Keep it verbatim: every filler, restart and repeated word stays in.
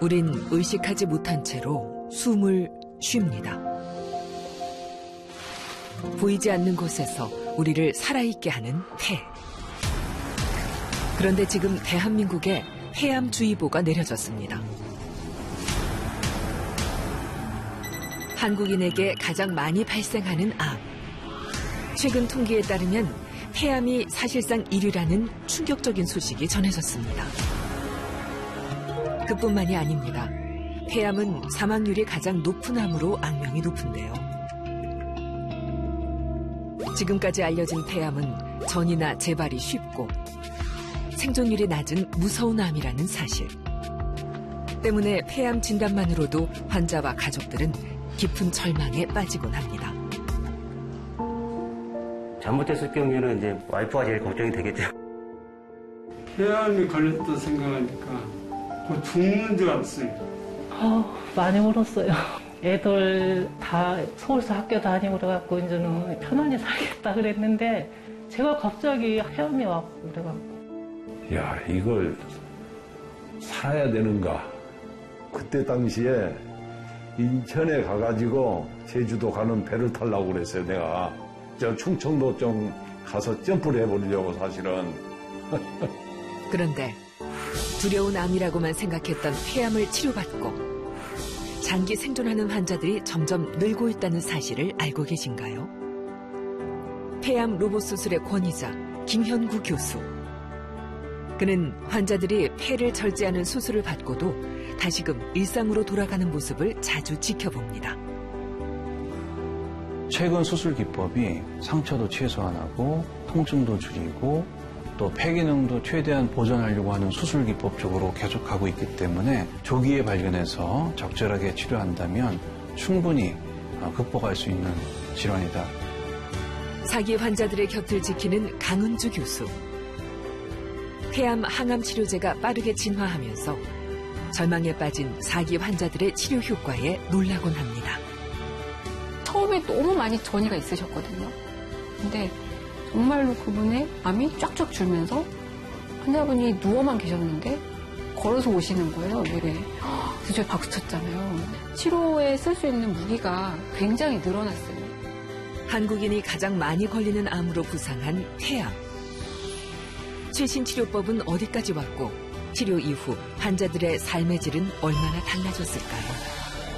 우린 의식하지 못한 채로 숨을 쉽니다. 보이지 않는 곳에서 우리를 살아있게 하는 폐. 그런데 지금 대한민국에 폐암주의보가 내려졌습니다. 한국인에게 가장 많이 발생하는 암. 최근 통계에 따르면 폐암이 사실상 일 위라는 충격적인 소식이 전해졌습니다. 그뿐만이 아닙니다. 폐암은 사망률이 가장 높은 암으로 악명이 높은데요. 지금까지 알려진 폐암은 전이나 재발이 쉽고 생존율이 낮은 무서운 암이라는 사실. 때문에 폐암 진단만으로도 환자와 가족들은 깊은 절망에 빠지곤 합니다. 잘못됐을 경우에는 이제 와이프가 제일 걱정이 되겠죠. 폐암이 걸렸다 생각하니까 곧 죽는 줄 알았어요. 어, 많이 울었어요. 애들 다 서울서 학교 다니고 그래갖고 이제는 편안히 살겠다 그랬는데 제가 갑자기 폐암이 왔고 그래갖고. 야, 이걸 살아야 되는가. 그때 당시에 인천에 가가지고 제주도 가는 배를 타려고 그랬어요, 내가. 저 충청도 좀 가서 점프를 해버리려고 사실은. 그런데 두려운 암이라고만 생각했던 폐암을 치료받고 장기 생존하는 환자들이 점점 늘고 있다는 사실을 알고 계신가요? 폐암 로봇 수술의 권위자 김현구 교수. 그는 환자들이 폐를 절제하는 수술을 받고도 다시금 일상으로 돌아가는 모습을 자주 지켜봅니다. 최근 수술 기법이 상처도 최소화하고 통증도 줄이고 또 폐 기능도 최대한 보존하려고 하는 수술 기법 쪽으로 계속 가고 있기 때문에 조기에 발견해서 적절하게 치료한다면 충분히 극복할 수 있는 질환이다. 사기 환자들의 곁을 지키는 강은주 교수. 폐암 항암 치료제가 빠르게 진화하면서 절망에 빠진 사기 환자들의 치료 효과에 놀라곤 합니다. 처음에 너무 많이 전이가 있으셨거든요. 근데 정말로 그분의 암이 쫙쫙 줄면서 환자분이 누워만 계셨는데 걸어서 오시는 거예요. 네. 그래서 저희 박수 쳤잖아요. 치료에 쓸 수 있는 무기가 굉장히 늘어났어요. 한국인이 가장 많이 걸리는 암으로 부상한 폐암. 최신 치료법은 어디까지 왔고 치료 이후 환자들의 삶의 질은 얼마나 달라졌을까요?